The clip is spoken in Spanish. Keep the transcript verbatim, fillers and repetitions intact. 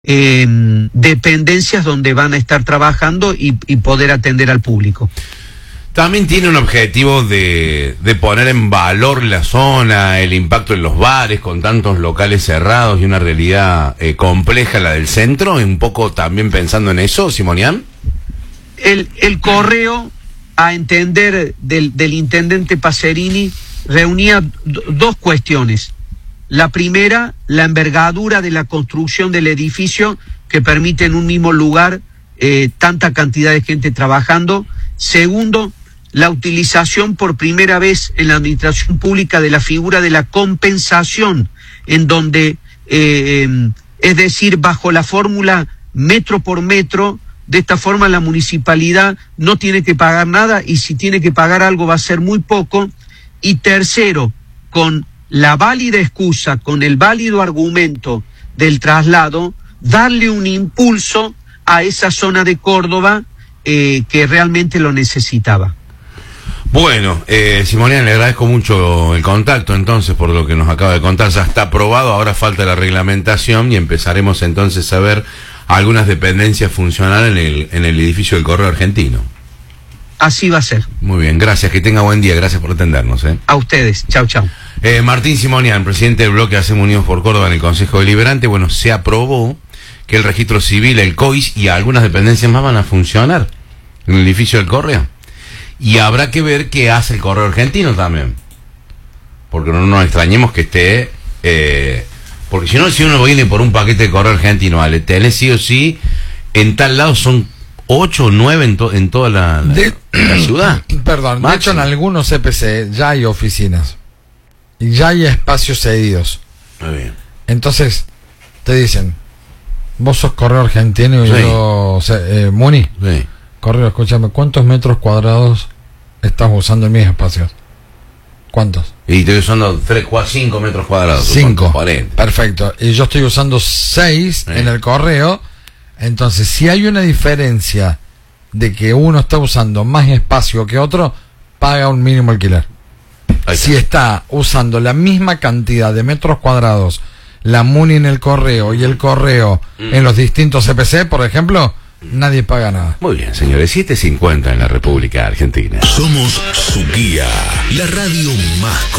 eh, dependencias donde van a estar trabajando y, y poder atender al público. También tiene un objetivo de, de poner en valor la zona, el impacto en los bares, con tantos locales cerrados y una realidad eh, compleja, la del centro, un poco también pensando en eso, Simonian. El, el correo, a entender del, del intendente Pacerini, reunía do, dos cuestiones. La primera, la envergadura de la construcción del edificio que permite en un mismo lugar eh, tanta cantidad de gente trabajando. Segundo, la utilización por primera vez en la administración pública de la figura de la compensación, en donde, eh, es decir, bajo la fórmula metro por metro, de esta forma la municipalidad no tiene que pagar nada y si tiene que pagar algo va a ser muy poco. Y tercero, con la válida excusa, con el válido argumento del traslado, darle un impulso a esa zona de Córdoba eh, que realmente lo necesitaba. Bueno, eh, Simonian, le agradezco mucho el contacto entonces por lo que nos acaba de contar. Ya está aprobado, ahora falta la reglamentación y empezaremos entonces a ver algunas dependencias funcionales en el, en el edificio del Correo Argentino. Así va a ser. Muy bien, gracias, que tenga buen día, gracias por atendernos. ¿eh? A ustedes, chau chau. Eh, Martín Simonian, presidente del bloque Hacemos Unidos por Córdoba en el Consejo Deliberante. Bueno, se aprobó que el registro civil, el C O I S y algunas dependencias más van a funcionar en el edificio del Correo. Y habrá que ver qué hace el Correo Argentino también. Porque no nos extrañemos que esté... Eh, porque si no, si uno viene por un paquete de Correo Argentino, vale, tenés sí o sí, en tal lado son ocho o nueve en, to, en toda la, la, de, la ciudad. Perdón, Máximo. De hecho en algunos C P C ya hay oficinas. Y ya hay espacios cedidos. Muy bien. Entonces, te dicen, vos sos Correo Argentino y Sí. yo, o sea, eh, Muni. Sí. Correo, escúchame, ¿cuántos metros cuadrados estás usando en mis espacios? ¿Cuántos? Y estoy usando tres, cuatro, cinco metros cuadrados. Cinco. cuarenta. Perfecto. Y yo estoy usando seis Sí. en el correo. Entonces, si hay una diferencia de que uno está usando más espacio que otro, paga un mínimo alquiler. Ahí Si está usando la misma cantidad de metros cuadrados, la Muni en el correo y el correo Mm. en los distintos C P C, por ejemplo, nadie paga nada. Muy bien, señores, siete cincuenta en la República Argentina. Somos su guía, la radio más